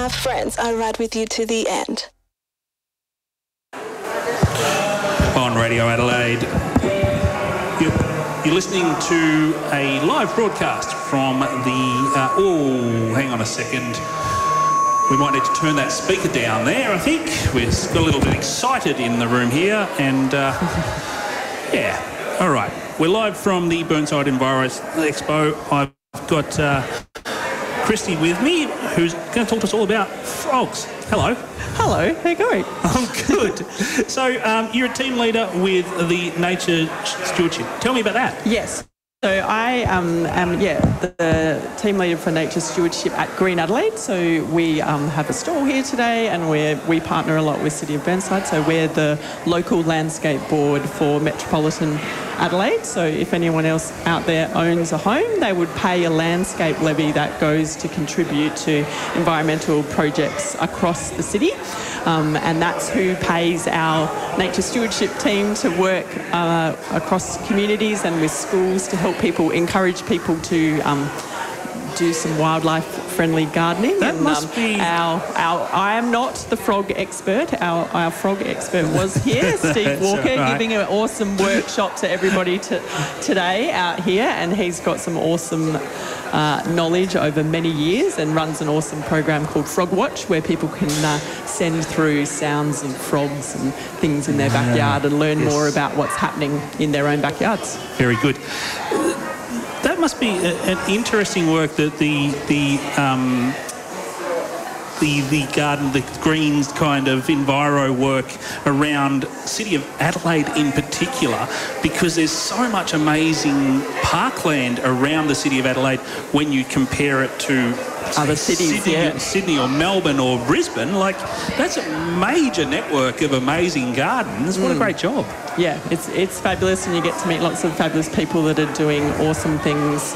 Our friends are right with you to the end. On Radio Adelaide, you're listening to a live broadcast from the... hang on a second. We might need to turn that speaker down there, I think. We've got a little bit excited in the room here, and yeah, all right. We're live from the Burnside Enviro Expo. I've got Christy with me, who's going to talk to us all about frogs. Hello. Hello, how you going? I'm good. So you're a team leader with the Nature Stewardship. Tell me about that. Yes. So I am the team leader for Nature Stewardship at Green Adelaide. So we have a stall here today, and we partner a lot with City of Burnside. So we're the local landscape board for Metropolitan Adelaide. So if anyone else out there owns a home, they would pay a landscape levy that goes to contribute to environmental projects across the city. And that's who pays our nature stewardship team to work across communities and with schools to help people, encourage people to do some wildlife-friendly gardening. That must be... I am not the frog expert. Our frog expert was here, Steve Walker, right, giving an awesome workshop to everybody today out here, and he's got some awesome knowledge over many years and runs an awesome program called Frog Watch, where people can send through sounds of frogs and things in their backyard and learn more about what's happening in their own backyards. Very good. That must be an interesting work that the garden, the greens kind of enviro work around City of Adelaide in particular, because there's so much amazing parkland around the City of Adelaide when you compare it to other cities, Sydney or Melbourne or Brisbane. Like, that's a major network of amazing gardens. What a great job. Yeah, it's fabulous, and you get to meet lots of fabulous people that are doing awesome things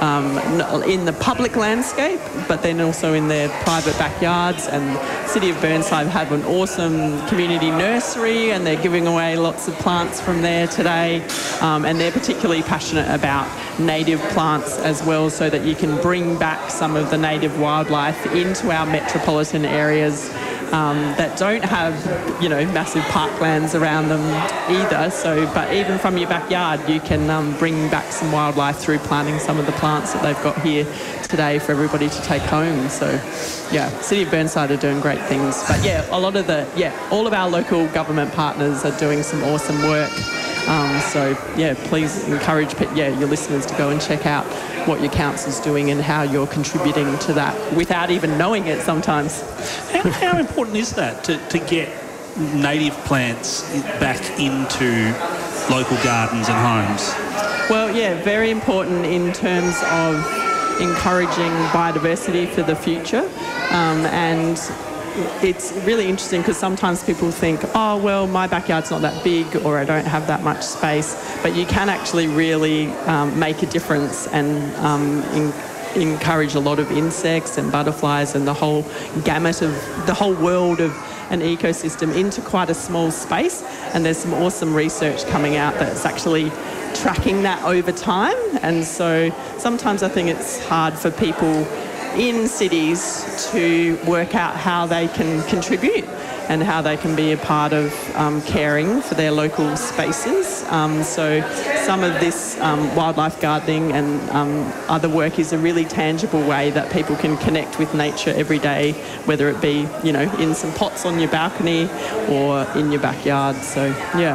in the public landscape, but then also in their private backyards. And City of Burnside have an awesome community nursery, and they're giving away lots of plants from there today, and they're particularly passionate about native plants as well, so that you can bring back some of the native wildlife into our metropolitan areas that don't have, massive parklands around them either. So, but even from your backyard, you can bring back some wildlife through planting some of the plants that they've got here today for everybody to take home. So, yeah, City of Burnside are doing great things. But yeah, all of our local government partners are doing some awesome work. So, yeah, please encourage your listeners to go and check out what your council's doing and how you're contributing to that without even knowing it sometimes. How important is that to get native plants back into local gardens and homes? Well, yeah, very important in terms of encouraging biodiversity for the future, and it's really interesting because sometimes people think, oh, well, my backyard's not that big, or I don't have that much space, but you can actually really make a difference and encourage a lot of insects and butterflies and the whole gamut of the whole world of an ecosystem into quite a small space. And there's some awesome research coming out that's actually tracking that over time. And so sometimes I think it's hard for people in cities to work out how they can contribute and how they can be a part of caring for their local spaces. So some of this wildlife gardening and other work is a really tangible way that people can connect with nature every day, whether it be, in some pots on your balcony or in your backyard. So, yeah.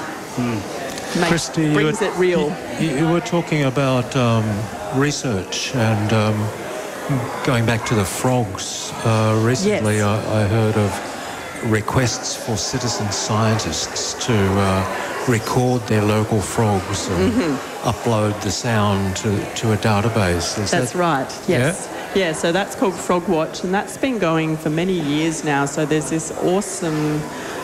Christy, brings it real. You were talking about research and going back to the frogs. Recently, Yes. I heard of requests for citizen scientists to record their local frogs and upload the sound to a database. That's right, yes. Yeah, so that's called Frog Watch, and that's been going for many years now. So there's this awesome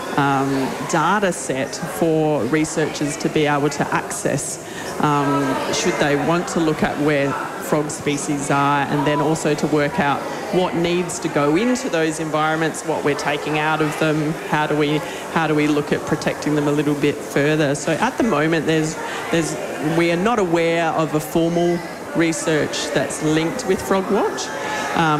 data set for researchers to be able to access should they want to look at where frog species are, and then also to work out what needs to go into those environments, what we're taking out of them, how do we look at protecting them a little bit further. So at the moment we are not aware of a formal research that's linked with Frog Watch.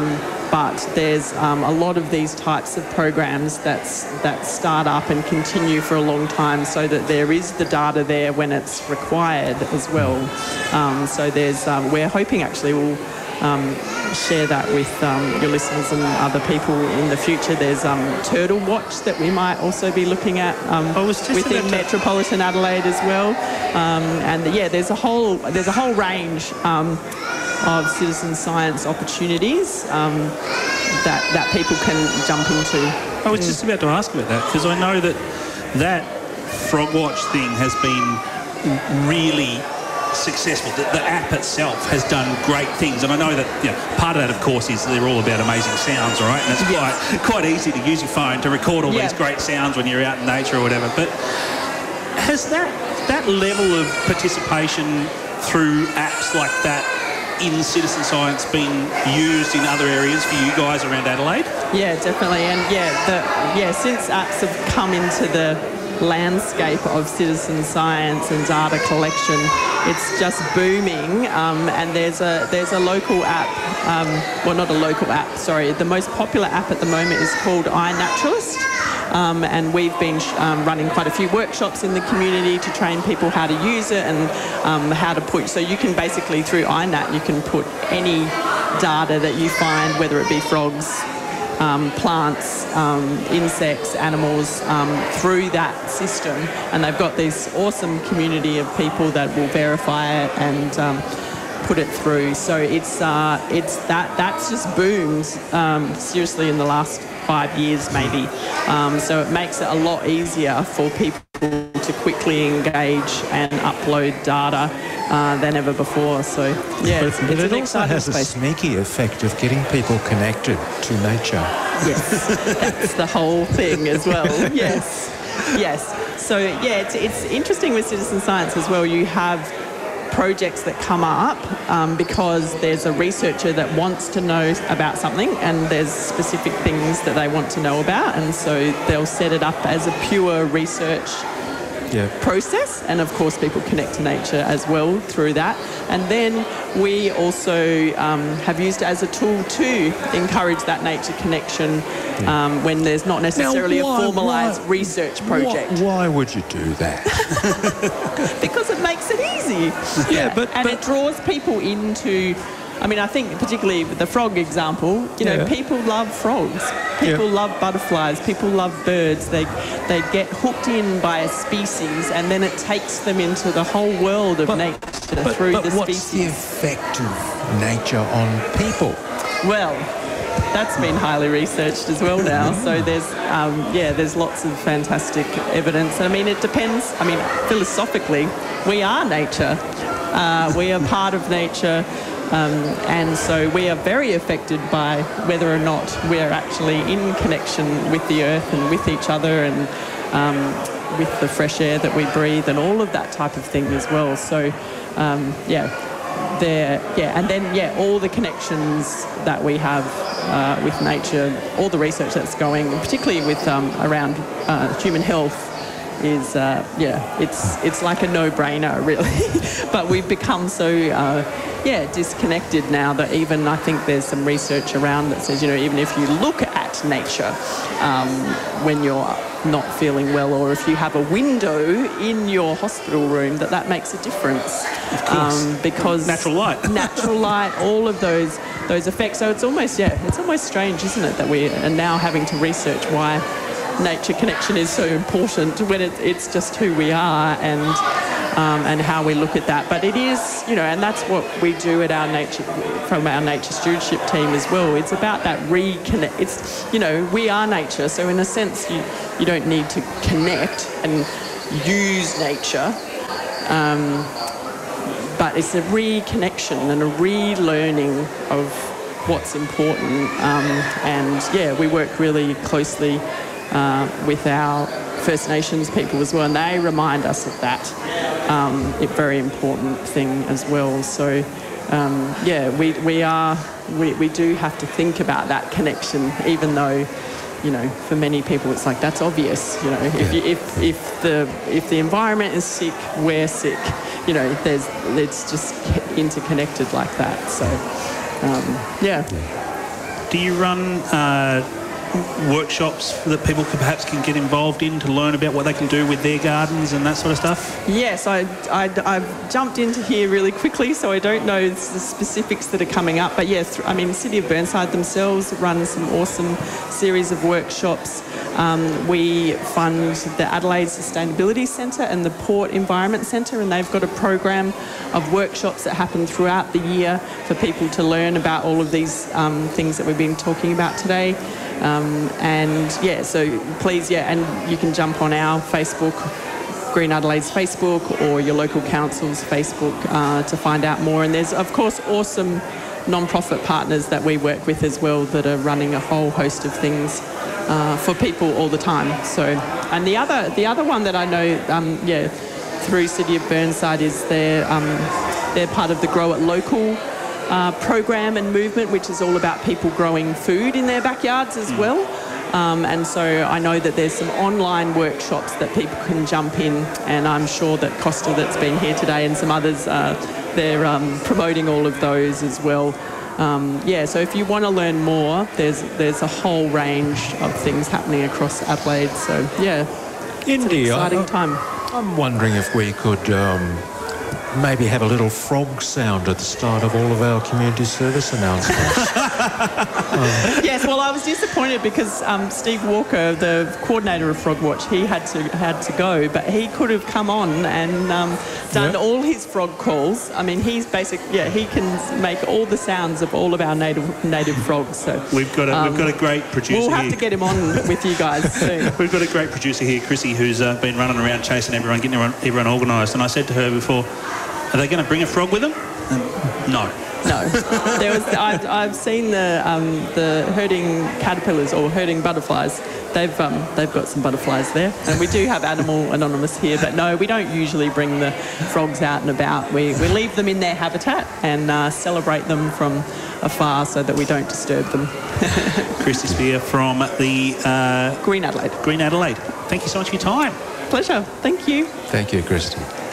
but there's a lot of these types of programs that start up and continue for a long time, so that there is the data there when it's required as well. So there's we're hoping actually we'll share that with your listeners and other people in the future. There's Turtle Watch that we might also be looking at within Metropolitan Adelaide as well. And yeah, there's a whole range of citizen science opportunities that people can jump into. I was just about to ask about that, because I know that Frog Watch thing has been really successful. The app itself has done great things, and I know that part of that, of course, is they're all about amazing sounds, all right? And it's quite easy to use your phone to record all these great sounds when you're out in nature or whatever. But has that level of participation through apps like that in citizen science been used in other areas for you guys around Adelaide? Yeah, definitely. And since apps have come into the landscape of citizen science and data collection, it's just booming. And there's a local app, well, not a local app, sorry. The most popular app at the moment is called iNaturalist. And we've been running quite a few workshops in the community to train people how to use it and how to put. So you can basically, through iNat, you can put any data that you find, whether it be frogs, plants, insects, animals, through that system. And they've got this awesome community of people that will verify it and put it through. So that's just boomed seriously in the last 5 years maybe. So it makes it a lot easier for people to quickly engage and upload data than ever before. So yeah, it's it also has a sneaky effect of getting people connected to nature. Yes, that's the whole thing as well. Yes. So yeah, it's interesting with citizen science as well. You have projects that come up because there's a researcher that wants to know about something, and there's specific things that they want to know about, and so they'll set it up as a pure research process. And of course people connect to nature as well through that. And then we also have used it as a tool to encourage that nature connection when there's not necessarily a formalised research project. Why would you do that? Because it makes it easy. But it draws people into, I mean, I think particularly with the frog example, people love frogs. People love butterflies. People love birds. They get hooked in by a species, and then it takes them into the whole world of nature through the species. But what's the effect of nature on people? Well, that's been highly researched as well now. So there's lots of fantastic evidence. And I mean, it depends. I mean, philosophically, we are nature. We are part of nature. And so we are very affected by whether or not we're actually in connection with the earth and with each other, and with the fresh air that we breathe and all of that type of thing as well. So, and then, all the connections that we have with nature, all the research that's going, particularly with around human health, is it's like a no-brainer really. But we've become so disconnected now that even I think there's some research around that says, even if you look at nature when you're not feeling well, or if you have a window in your hospital room, that makes a difference. Of course. Because natural light, all of those effects. So it's almost strange, isn't it, that we are now having to research why nature connection is so important when it's just who we are and how we look at that. But it is, and that's what we do at from our nature stewardship team as well. It's about that reconnect. It's, we are nature, so in a sense you don't need to connect and use nature. But it's a reconnection and a relearning of what's important. We work really closely with our First Nations people as well, and they remind us of that very important thing as well. So we do have to think about that connection, even though for many people it's like that's obvious. If the environment is sick, we're sick. It's just interconnected like that. So do you run workshops that people perhaps can get involved in to learn about what they can do with their gardens and that sort of stuff? Yes, I've jumped into here really quickly, so I don't know the specifics that are coming up. But yes, I mean, City of Burnside themselves run some awesome series of workshops. We fund the Adelaide Sustainability Centre and the Port Environment Centre, and they've got a program of workshops that happen throughout the year for people to learn about all of these things that we've been talking about today. And yeah, so please, yeah, and you can jump on our Facebook, Green Adelaide's Facebook, or your local council's Facebook to find out more. And there's, of course, awesome non-profit partners that we work with as well that are running a whole host of things for people all the time. So, and the other one that I know, through City of Burnside is they're part of the Grow It Local program and movement, which is all about people growing food in their backyards as well. And so I know that there's some online workshops that people can jump in, and I'm sure that Costa, that's been here today, and some others, they're promoting all of those as well. So if you want to learn more, there's a whole range of things happening across Adelaide. So yeah, it's an exciting time. I'm wondering if we could maybe have a little frog sound at the start of all of our community service announcements. Yes, well, I was disappointed because Steve Walker, the coordinator of Frog Watch, he had to go, but he could have come on and done all his frog calls. I mean, he's he can make all the sounds of all of our native frogs. So we've got a great producer. We'll have to get him on with you guys soon. We've got a great producer here, Chrissy, who's been running around chasing everyone, getting everyone organised. And I said to her before, are they going to bring a frog with them? No. I've seen the herding caterpillars or herding butterflies. They've got some butterflies there, and we do have Animal Anonymous here. But no, we don't usually bring the frogs out and about. We leave them in their habitat and celebrate them from afar so that we don't disturb them. Christy Spear from the Green Adelaide. Green Adelaide. Thank you so much for your time. Pleasure. Thank you. Thank you, Christy.